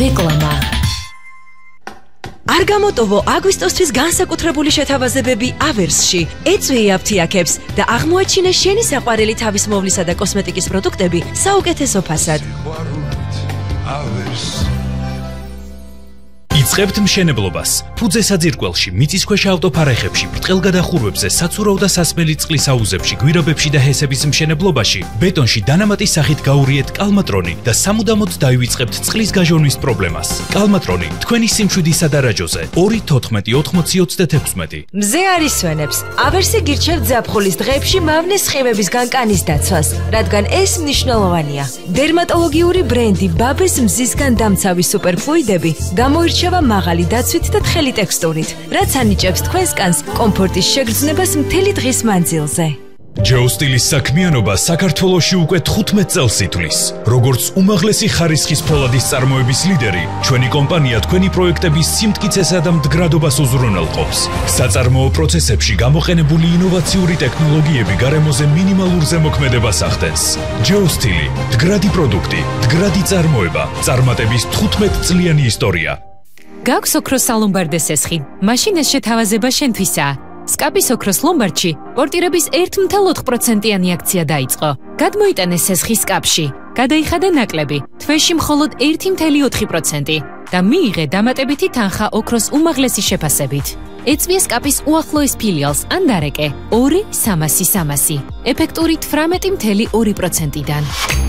რეკლამა. არ გამოტოვო აგვისტოსთვის განსაკუთრებული შეთავაზებები ავერსში. ეწვი აფთიაქებს და აღმოაჩინე შენი საყვარელი თავისმოვლისა და კოსმეტიკის პროდუქტები საუკეთესო ფასად. იწყებთ მშენებლობას. ფუძე საძირკველში, მიწისქვეშა ავტოფარეხებში, ბრტყელგადახურვებზე, საცურაო და სასმელი წყლის აუზებში, გვირაბებში და ჰესების მშენებლობაში, ბეტონში დანამატის სახით გაურიეთ კალმატრონი და სამუდამოდ დაივიწყებთ წყლის გაჟონვის პრობლემას. კალმატრონი თქვენი სიმშვიდისა და რაჯოზე 2-14-80-36. მზე არის სვენებს. ავერსი გირჩევთ ზაფხულის დღეებში მავნეს სხივების განკანის დაცვას, რადგან ეს მნიშვნელოვანია. დერმატოლოგიური ბრენდი ბაბეს მზისგან დამცავი სუპერფლუიდები გამოირჩევა მაღალი დაცვით და თხელი ტექსტურით, რაც ანიჭებს თქვენს კანს კომფორტის შეგრძნებას მთელი დღის მანძილზე. ჯეოსტილის საქმიანობა საქართველოში უკვე 15 წელს ითვლის. როგორც უმაღლესი ხარისხის ფოლადის წარმოების ლიდერი, ჩვენი კომპანია თქვენი პროექტების სიმტკიცესა და მდგრადობას უზრუნველყოფს. საწარმოო პროცესებში გამოყენებული ინოვაციური ტექნოლოგიები გარემოზე მინიმალურ ზემოქმედებას ახდენს. ჯეოსტილი, მდგრადი პროდუქტი, მდგრადი წარმოება, წარმატების 15 წლიანი ისტორია. გაქვს ოქროს სალომბარდე სესხი, მაშინ ეს შეთავაზება შენთვისაა. სკაპის ოქროს ლომბარდში პორტირების 1.4%-იანი აქცია დაიწყო. გადმოიტანეს სესხი სკაპში, გადაიხადა ნაკლები, თვეში მხოლოდ 1.4% და მიიღე დამატებითი თანხა ოქროს უმაღლესი შეფასებით. ეწვია სკაპის უახლოეს ფილიალს ან დარეკე 2-300-300, ეფექტური 18.2%-დან.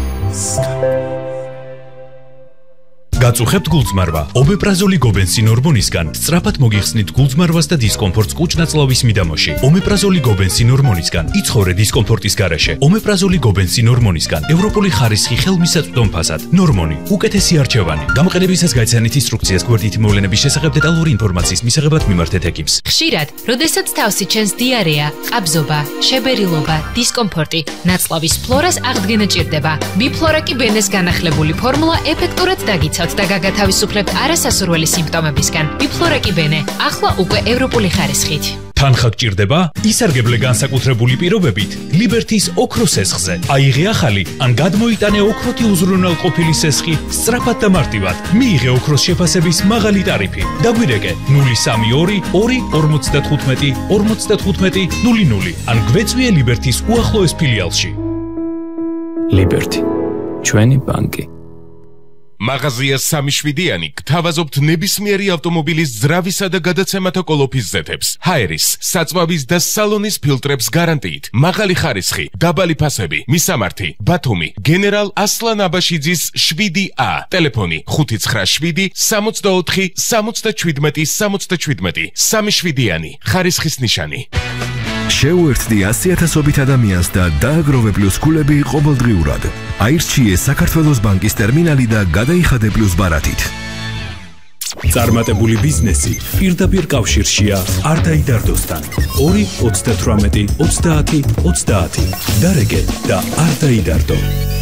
გაწუხებთ გულწმარვა. ომეპრაზოლი გობენსინ ჰორმონისგან სწრაფად მოგიხსნით გულწმარვას და დისკომფორტს კუჭ-ნაწლავის მიდამოში. ომეპრაზოლი გობენსინ ჰორმონისგან იცხოვრე დისკომფორტის გარეშე. ომეპრაზოლი გობენსინ ჰორმონისგან ევროპული ხარისხი ხელმისაწვდომ ფასად. ნორმონი, უკეთესი არჩევანი. გამოყენებისას გაიცანით ინსტრუქციას გვერდითი მოვლენების შესახებ დეტალური ინფორმაციის მისაღებად მიმართეთ ექიმს. ხშირად, როდესაც თავსი ჩენს დიარეა, ყაბზობა, შებერილობა, დისკომფორტი, ნაწლავის ფლორას აღდგენა ჭირდება. ბიფლორაკი ბენეს განახლებული ფორმულა ეფექტურად დაგიცავთ და გაგათავისუფლებთ არასასურველი სიმპტომებისგან. ბიფლორაკი ბენე, ახლა უკვე ევროპული ხარისხით. თანხა გჭირდება? ისარგებლე განსაკუთრებული პირობებით ლიბერთის ოქროს სესხზე. აიღე ახალი ან გადმოიტანე ოქროთი უზრუნველყოფილი სესხი სწრაფად და მარტივად. მიიღე ოქროს შეფასების მაღალი ტარიფი. დაგვირეკე 032 2 55 55 00 ან გვეწვიე ლიბერთის უახლოეს ფილიალში. ლიბერთი, ჩვენი ბანკი. მაღაზია 3-7-იანი გთავაზობთ ნებისმიერი ავტომობილის ძრავისა და გადაცემათა კოლოფის ზეთებს, ჰაერის, საწვავის და სალონის ფილტრებს გარანტიით, მაღალი ხარისხი, დაბალი ფასები, მისამართი, ბათუმი, გენერალ ასლან აბაშიძის 7A, ტელეფონი 597 64 77 77, 3-7-იანი, ხარისხის ნიშანი. შეუერთდი 100,000-ობით ადამიანს და დააგროვე პლუს ქულები ყოველდღიურად. აირჩიე საქართველოს ბანკის ტერმინალი და გადაიხადე პლუს ბარათით. წარმატებული ბიზნესი პირდაპირ კავშირშია არ დაიდარდოსთან. 2-18-30-30. დარეკე და არ დაიდარდო.